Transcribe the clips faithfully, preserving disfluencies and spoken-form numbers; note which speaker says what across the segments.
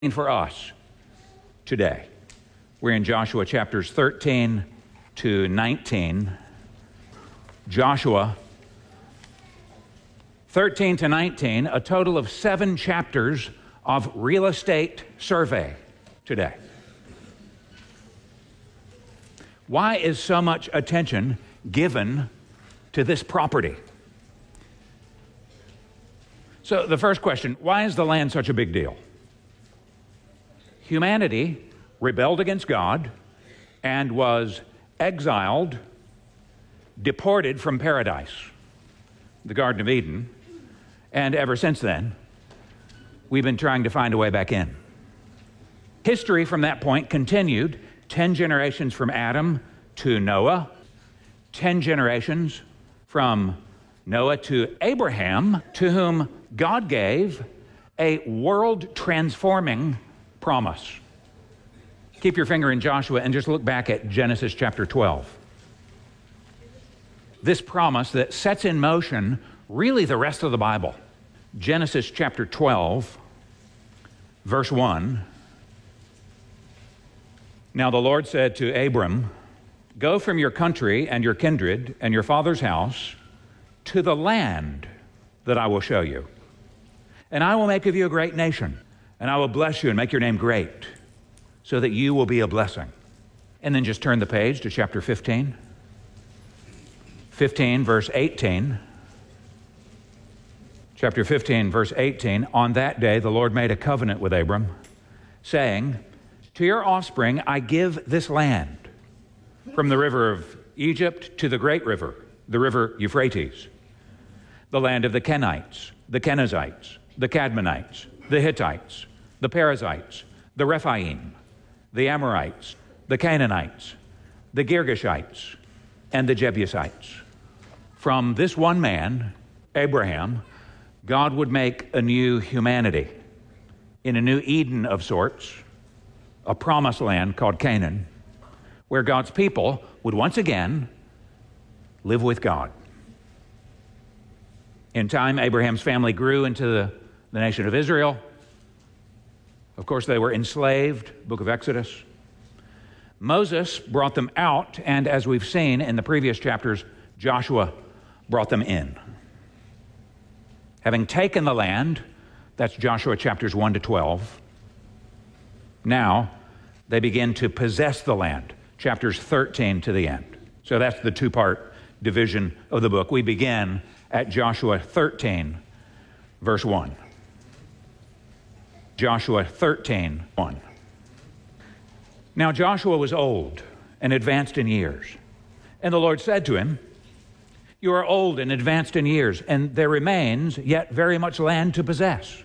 Speaker 1: for us today. We're in Joshua chapters thirteen to nineteen. Joshua thirteen to nineteen, a total of seven chapters of real estate survey today. Why is so much attention given to this property? So the first question, why is the land such a big deal? Humanity rebelled against God and was exiled, deported from paradise, the Garden of Eden, and ever since then, we've been trying to find a way back in. History from that point continued, ten generations from Adam to Noah, ten generations from Noah to Abraham, to whom God gave a world-transforming promise. Keep your finger in Joshua and just look back at Genesis chapter twelve. This promise that sets in motion really the rest of the Bible. Genesis chapter twelve, verse one. Now the Lord said to Abram, "Go from your country and your kindred and your father's house to the land that I will show you. And I will make of you a great nation, and I will bless you and make your name great, so that you will be a blessing." And then just turn the page to chapter fifteen. fifteen, verse eighteen. Chapter fifteen, verse eighteen. On that day, the Lord made a covenant with Abram, saying, "To your offspring I give this land, from the river of Egypt to the great river, the river Euphrates, the land of the Kenites, the Kenizzites, the Cadmonites, the Hittites, the Perizzites, the Rephaim, the Amorites, the Canaanites, the Girgashites, and the Jebusites." From this one man, Abraham, God would make a new humanity in a new Eden of sorts, a promised land called Canaan, where God's people would once again live with God. In time, Abraham's family grew into the, the nation of Israel. Of course, they were enslaved, book of Exodus. Moses brought them out, and as we've seen in the previous chapters, Joshua brought them in. Having taken the land, that's Joshua chapters one to twelve, now they begin to possess the land, chapters thirteen to the end. So that's the two-part division of the book. We begin at Joshua thirteen, verse one. Joshua thirteen, one. Now Joshua was old and advanced in years, and the Lord said to him, "You are old and advanced in years, and there remains yet very much land to possess.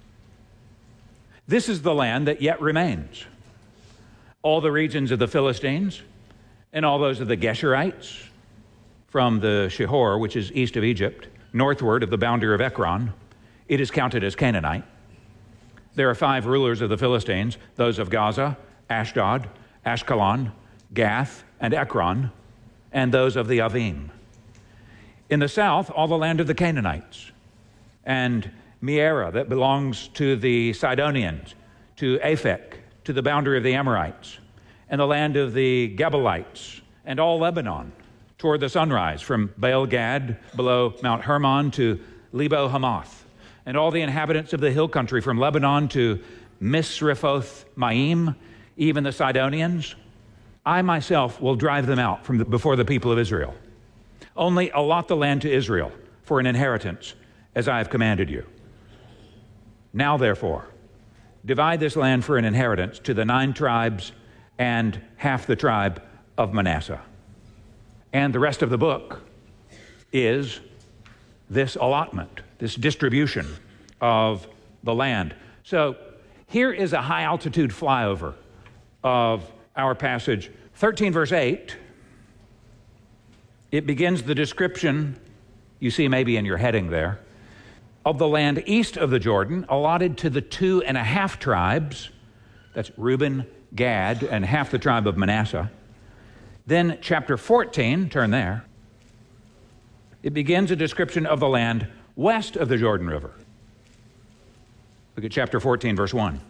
Speaker 1: This is the land that yet remains: all the regions of the Philistines, and all those of the Geshurites, from the Shihor, which is east of Egypt, northward of the boundary of Ekron, it is counted as Canaanite. There are five rulers of the Philistines, those of Gaza, Ashdod, Ashkelon, Gath, and Ekron, and those of the Avim. In the south, all the land of the Canaanites, and Meara that belongs to the Sidonians, to Aphek, to the boundary of the Amorites, and the land of the Gebalites, and all Lebanon, toward the sunrise, from Baal Gad below Mount Hermon to Lebo Hamath, and all the inhabitants of the hill country from Lebanon to Misrephoth Maim, even the Sidonians. I myself will drive them out from the, before the people of Israel. Only allot the land to Israel for an inheritance, as I have commanded you. Now, therefore, divide this land for an inheritance to the nine tribes and half the tribe of Manasseh." And the rest of the book is this allotment, this distribution of the land. So here is a high altitude flyover of our passage. thirteen verse eight, it begins the description, you see maybe in your heading there, of the land east of the Jordan, allotted to the two and a half tribes, that's Reuben, Gad, and half the tribe of Manasseh. Then chapter fourteen, turn there, it begins a description of the land west of the Jordan River. Look at chapter fourteen, verse one.